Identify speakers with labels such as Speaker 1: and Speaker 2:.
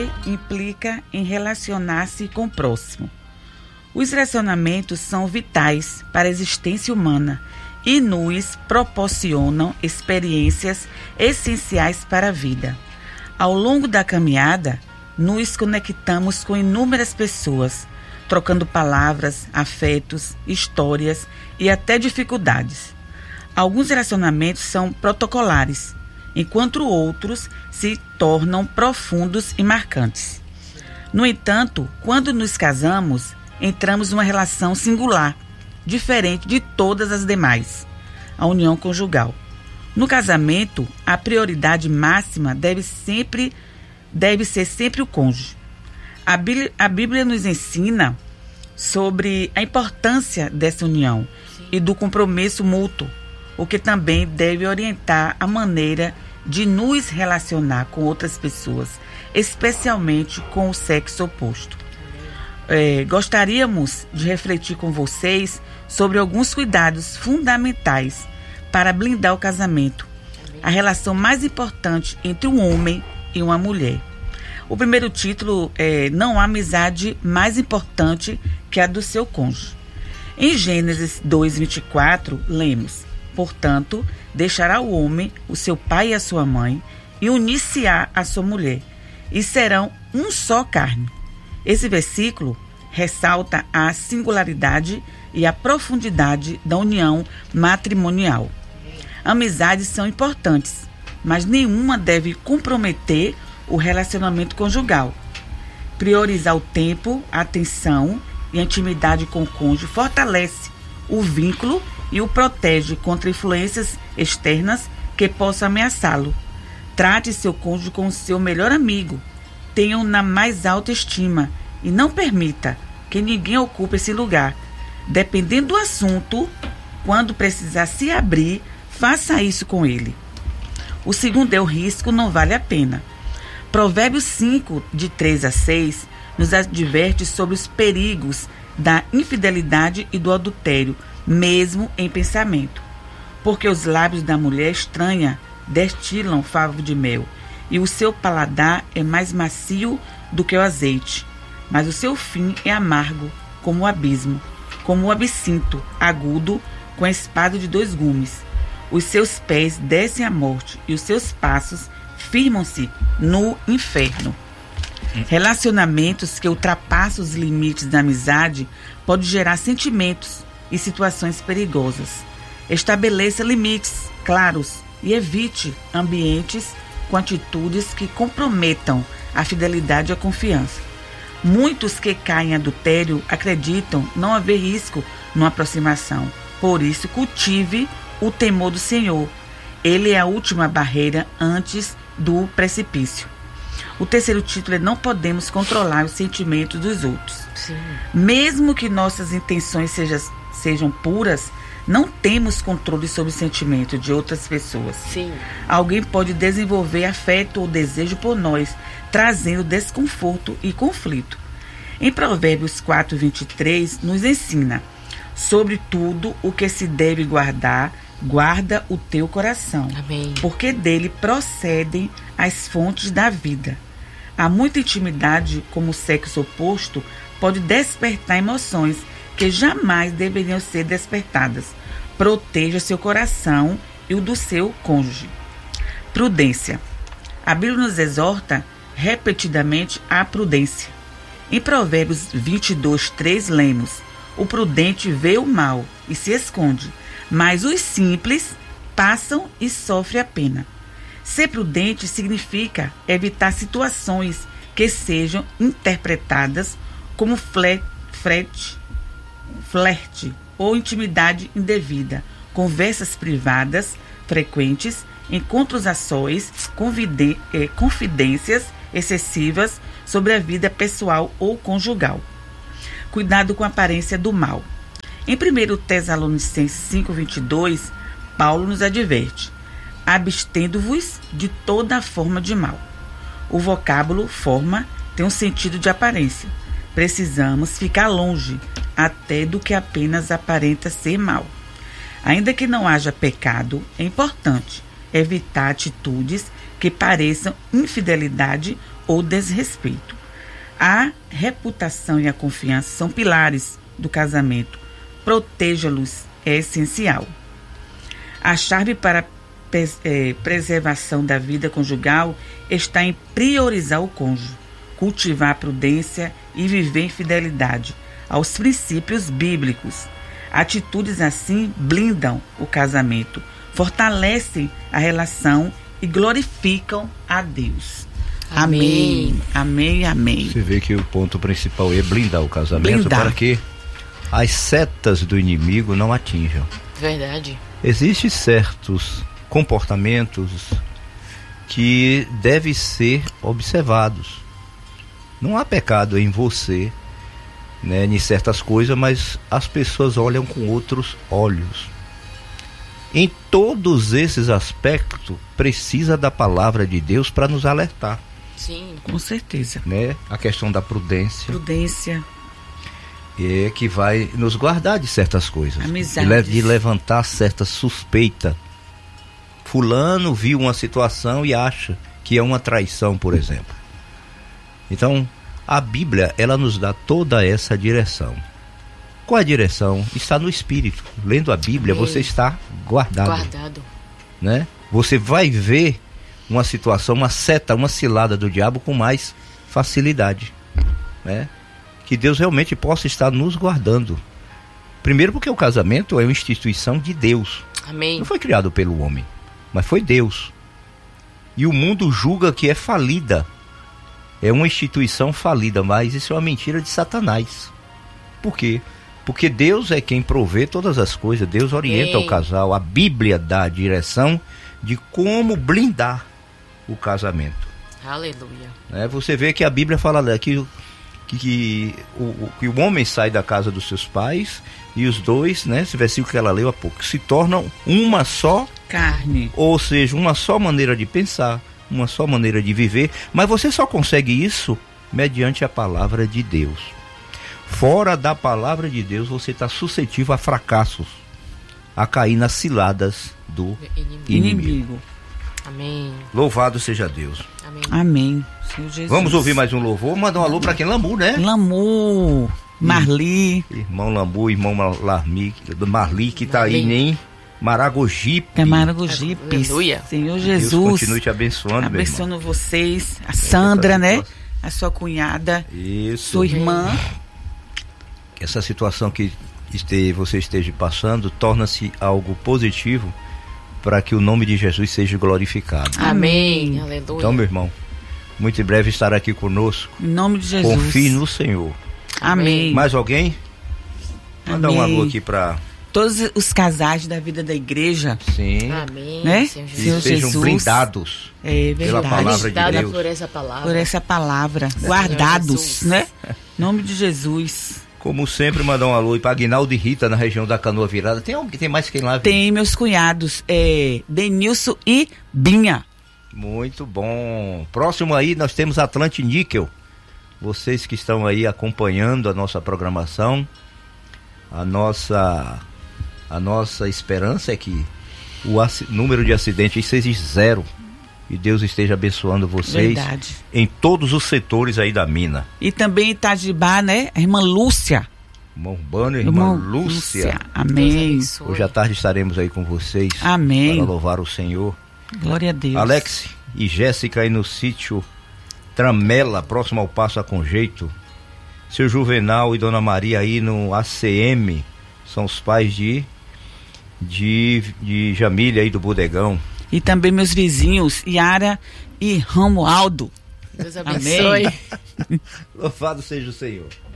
Speaker 1: implica em relacionar-se com o próximo. Os relacionamentos são vitais para a existência humana e nos proporcionam experiências essenciais para a vida. Ao longo da caminhada, nos conectamos com inúmeras pessoas, trocando palavras, afetos, histórias e até dificuldades. Alguns relacionamentos são protocolares, enquanto outros se tornam profundos e marcantes. No entanto, quando nos casamos, entramos numa relação singular, diferente de todas as demais, a união conjugal. No casamento, a prioridade máxima deve ser sempre o cônjuge. A Bíblia nos ensina sobre a importância dessa união e do compromisso mútuo, o que também deve orientar a maneira de nos relacionar com outras pessoas, especialmente com o sexo oposto. Gostaríamos de refletir com vocês sobre alguns cuidados fundamentais para blindar o casamento, a relação mais importante entre um homem e uma mulher. O primeiro título é: não há amizade mais importante que a do seu cônjuge. Em Gênesis 2:24, lemos: portanto, deixará o homem o seu pai e a sua mãe e unir-se-á a sua mulher, e serão um só carne. Esse versículo ressalta a singularidade e a profundidade da união matrimonial. Amizades são importantes, mas nenhuma deve comprometer o relacionamento conjugal. Priorizar o tempo, a atenção e a intimidade com o cônjuge fortalece o vínculo e o protege contra influências externas que possam ameaçá-lo. Trate seu cônjuge como seu melhor amigo. Tenha-o na mais alta estima e não permita que ninguém ocupe esse lugar. Dependendo do assunto, quando precisar se abrir, faça isso com ele. O segundo é: o risco não vale a pena. Provérbios 5, de 3-6, nos adverte sobre os perigos da infidelidade e do adultério, mesmo em pensamento. Porque os lábios da mulher estranha destilam favo de mel, e o seu paladar é mais macio do que o azeite, mas o seu fim é amargo como o abismo, como o absinto agudo com a espada de 2 gumes. Os seus pés descem à morte e os seus passos firmam-se no inferno. Relacionamentos que ultrapassam os limites da amizade podem gerar sentimentos e situações perigosas. Estabeleça limites claros e evite ambientes com atitudes que comprometam a fidelidade e a confiança. Muitos que caem em adultério acreditam não haver risco numa aproximação. Por isso, cultive o temor do Senhor. Ele é a última barreira antes do precipício. O terceiro título é: não podemos controlar os sentimentos dos outros. Sim. Mesmo que nossas intenções sejam puras, não temos controle sobre o sentimento de outras pessoas. Sim. Alguém pode desenvolver afeto ou desejo por nós, trazendo desconforto e conflito. Em Provérbios 4:23, nos ensina: sobre tudo o que se deve guardar, guarda o teu coração. Amém. Porque dele procedem as fontes da vida. Há muita intimidade como o sexo oposto pode despertar emoções que jamais deveriam ser despertadas. Proteja seu coração e o do seu cônjuge. Prudência. A Bíblia nos exorta repetidamente à prudência. Em Provérbios 22:3 lemos: o prudente vê o mal e se esconde, mas os simples passam e sofrem a pena. Ser prudente significa evitar situações que sejam interpretadas como flerte ou intimidade indevida, conversas privadas frequentes, encontros a sós, confidências excessivas sobre a vida pessoal ou conjugal. Cuidado com a aparência do mal. Em 1 Tessalonicenses 5:22, Paulo nos adverte: abstendo-vos de toda forma de mal. O vocábulo forma tem um sentido de aparência. Precisamos ficar longe até do que apenas aparenta ser mal. Ainda que não haja pecado, é importante evitar atitudes que pareçam infidelidade ou desrespeito. A reputação e a confiança são pilares do casamento. Proteja-los é essencial. A chave para a preservação da vida conjugal está em priorizar o cônjuge, cultivar a prudência e viver em fidelidade aos princípios bíblicos. Atitudes assim blindam o casamento, fortalecem a relação e glorificam a Deus. Amém. Amém, amém.
Speaker 2: Você vê que o ponto principal é blindar o casamento para que as setas do inimigo não atinjam.
Speaker 3: Verdade.
Speaker 2: Existem certos comportamentos que devem ser observados. Não há pecado em você, né, em certas coisas, mas as pessoas olham com outros olhos. Em todos esses aspectos, precisa da palavra de Deus para nos alertar.
Speaker 3: Sim.
Speaker 1: Com certeza.
Speaker 2: Né? A questão da prudência.
Speaker 1: Prudência.
Speaker 2: É que vai nos guardar de certas coisas.
Speaker 1: Amizades.
Speaker 2: De levantar certa suspeita. Fulano viu uma situação e acha que é uma traição, por exemplo. Então, a Bíblia, ela nos dá toda essa direção. Qual a direção? Está no Espírito. Lendo a Bíblia, você está guardado. Né? Você vai ver uma situação, uma seta, uma cilada do diabo com mais facilidade. Né? Que Deus realmente possa estar nos guardando. Primeiro porque o casamento é uma instituição de Deus.
Speaker 3: Amém.
Speaker 2: Não foi criado pelo homem, mas foi Deus. E o mundo julga que é falida. É uma instituição falida, mas isso é uma mentira de Satanás. Por quê? Porque Deus é quem provê todas as coisas. Deus orienta o casal. A Bíblia dá a direção de como blindar o casamento.
Speaker 3: Aleluia.
Speaker 2: Você vê que a Bíblia fala que o homem sai da casa dos seus pais e os dois, né, esse versículo que ela leu há pouco, se tornam uma só
Speaker 1: carne.
Speaker 2: Ou seja, uma só maneira de pensar, uma só maneira de viver. Mas você só consegue isso mediante a palavra de Deus. Fora da palavra de Deus, você está suscetível a fracassos, a cair nas ciladas do inimigo.
Speaker 3: Amém.
Speaker 2: Louvado seja Deus.
Speaker 3: Amém.
Speaker 1: Amém. Senhor Jesus.
Speaker 2: Vamos ouvir mais um louvor. Mandar um alô para quem? Lambu, né?
Speaker 1: Lambu, Marli.
Speaker 2: Irmão Lambu, irmão Marli, que está aí em Maragogipe.
Speaker 1: É Maragogipe.
Speaker 3: Aleluia.
Speaker 1: Senhor Jesus.
Speaker 2: Deus continue te abençoando,
Speaker 1: abençoando vocês. A Sandra, né? A sua cunhada.
Speaker 2: Isso.
Speaker 1: Sua irmã.
Speaker 2: Essa situação que você esteja passando torna-se algo positivo para que o nome de Jesus seja glorificado.
Speaker 3: Amém. Aleluia.
Speaker 2: Então, meu irmão, muito em breve estará aqui conosco.
Speaker 1: Em nome de Jesus.
Speaker 2: Confie no Senhor.
Speaker 1: Amém.
Speaker 2: Mais alguém? Manda um alô aqui para
Speaker 1: todos os casais da vida da igreja.
Speaker 2: Sim.
Speaker 3: Amém.
Speaker 1: Né?
Speaker 2: Senhor sejam blindados pela palavra de Deus.
Speaker 3: Por essa palavra.
Speaker 1: Guardados, né? Em nome de Jesus.
Speaker 2: Como sempre, mandar um alô para Aguinaldo e Rita na região da Canoa Virada. Tem mais quem lá? Viu?
Speaker 1: Tem meus cunhados, Denilson e Binha.
Speaker 2: Muito bom. Próximo aí nós temos Atlante Níquel. Vocês que estão aí acompanhando a nossa programação, a nossa esperança é que o número de acidentes seja zero. E Deus esteja abençoando vocês.
Speaker 1: Verdade.
Speaker 2: Em todos os setores aí da mina.
Speaker 1: E também Itajibá, né? A irmã Lúcia.
Speaker 2: Irmão Urbano e irmã Lúcia.
Speaker 1: Amém.
Speaker 2: Hoje à tarde estaremos aí com vocês.
Speaker 1: Amém.
Speaker 2: Para louvar o Senhor.
Speaker 1: Glória a Deus.
Speaker 2: Alex e Jéssica aí no sítio Tramela, próximo ao Passo a Conjeito. Seu Juvenal e Dona Maria aí no ACM. São os pais de Jamília aí do Bodegão.
Speaker 1: E também meus vizinhos, Yara e Romualdo.
Speaker 3: Deus abençoe.
Speaker 2: Louvado seja o Senhor.